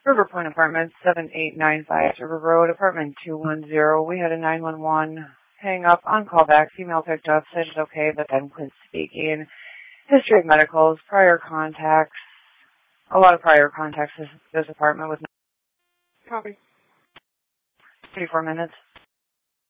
River Point Apartments, 7895 River Road, apartment 210. We had a 911 hang up on callback. Female picked up, said it's okay, but then quit speaking. History of medicals, prior contacts, a lot of prior contacts. This apartment with Copy. 34 minutes.